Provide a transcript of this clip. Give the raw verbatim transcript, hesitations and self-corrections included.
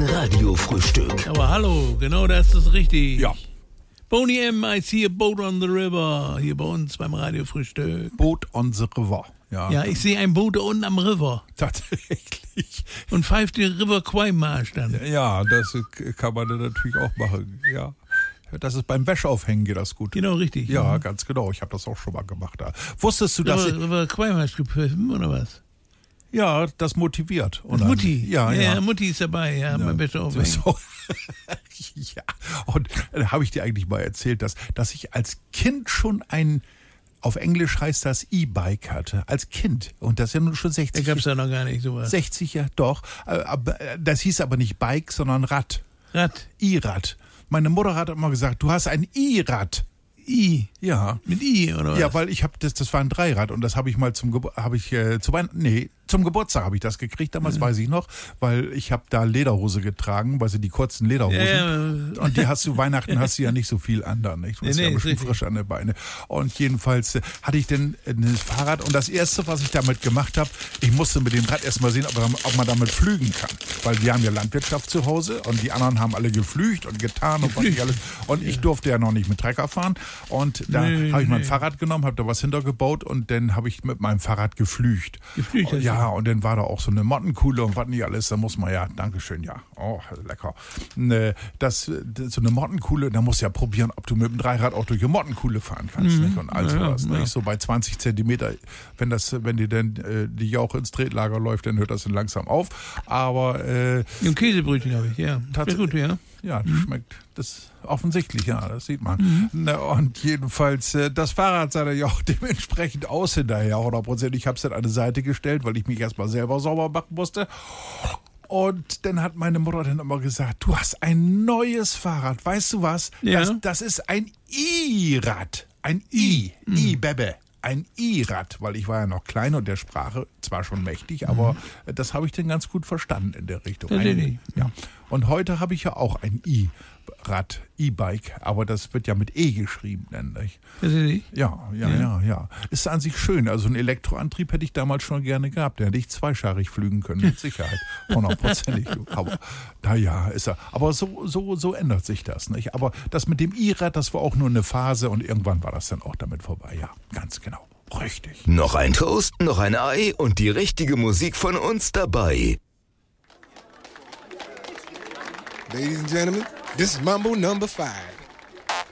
Radiofrühstück. Aber hallo, genau das ist richtig. Ja. Boney M., I see a boat on the river. Hier bei uns beim Radiofrühstück. Boat on the river. Ja, Ja, ich sehe ein Boot unten am River. tatsächlich. Und pfeift den River Kwai Marsch dann. Ja, das kann man dann natürlich auch machen. Ja. Das ist beim Wäscheaufhängen geht das gut. Genau, richtig. Ja, ganz genau. Ich habe das auch schon mal gemacht. Da. Wusstest du, dass River, ich, River Kwai Marsch gepfiffen, oder was? ja, das motiviert. Das Mutti. Ja, ja. ja, Mutti ist dabei, ja, mein Wäscheaufhängen. So. Ja, und da habe ich dir eigentlich mal erzählt, dass, dass ich als Kind schon ein, auf Englisch heißt das E-Bike hatte, als Kind. Und das ist ja nun schon Da sechzig. gab es ja noch gar nicht sowas. sechzig, ja, doch. Äh, aber, äh, Das hieß aber nicht Bike, sondern Rad. Rad. E-Rad. Meine Mutter hat immer gesagt, du hast ein E-Rad. I. Ja. Mit I, oder was? Ja, weil ich habe das, das war ein Dreirad und das habe ich mal zum Gebur- habe ich äh, zu Weihnachten, nee, zum Geburtstag habe ich das gekriegt, damals Mhm. weiß ich noch, weil ich habe da Lederhose getragen, weil sie die kurzen Lederhosen. Ja, ja. Und die hast du, Weihnachten hast du ja nicht so viel an dann, nicht? Du bist Nee, ja nee, ein bisschen ist richtig. frisch an der Beine. Und jedenfalls äh, hatte ich dann ein Fahrrad und das erste, was ich damit gemacht habe, ich musste mit dem Rad erstmal sehen, ob, man- ob man damit flügen kann. Weil wir haben ja Landwirtschaft zu Hause und die anderen haben alle geflügt und getan und was nicht alles. Und ich durfte ja noch nicht mit Trecker fahren. Und da Nee, habe ich mein nee. Fahrrad genommen, habe da was hintergebaut und dann habe ich mit meinem Fahrrad geflügt. Geflügt hast du? Ja, und dann war da auch so eine Mottenkuhle und was nicht alles. Da muss man ja, Dankeschön, ja. Oh, lecker. Ne, Das, das, so eine Mottenkuhle, da musst du ja probieren, ob du mit dem Dreirad auch durch eine Mottenkuhle fahren kannst. Nicht? Und all Ja, sowas. ja. Nicht? So bei zwanzig Zentimeter, wenn das, wenn dir dann äh, die Jauche ins Tretlager läuft, dann hört das dann langsam auf. Aber äh, Und Käsebrötchen habe ich, ja. Tats- Sehr gut, ja. ja, das schmeckt das offensichtlich, ja, das sieht man. Na, und jedenfalls, äh, das Fahrrad sah dann ja auch dementsprechend aus hinterher, hundert Prozent. Ich habe es dann an eine Seite gestellt, weil ich mich erstmal selber sauber machen musste. Und dann hat meine Mutter dann immer gesagt, du hast ein neues Fahrrad, weißt du was? Ja. Das, das ist ein I-Rad, ein I, I-Bebe. Ein I-Rad, weil ich war ja noch klein und der Sprache zwar schon mächtig, aber das habe ich dann ganz gut verstanden in der Richtung. Tatsächlich. Ein, ja. Und heute habe ich ja auch ein I-Rad, E-Bike, aber das wird ja mit E geschrieben, nenne ich. Tatsächlich. Ja, ja, ja, ja, ja. Ist an sich schön. Also einen Elektroantrieb hätte ich damals schon gerne gehabt. Da hätte ich zweischarig flügen können, mit Sicherheit. Hundertprozentig. Aber naja, ist er. Aber so, so, so ändert sich das, nicht? Aber das mit dem I-Rad, das war auch nur eine Phase und irgendwann war das dann auch damit vorbei. Ja, ganz genau. Richtig. Noch ein Toast, noch ein Ei und die richtige Musik von uns dabei. Ladies and gentlemen, this is Mambo number five.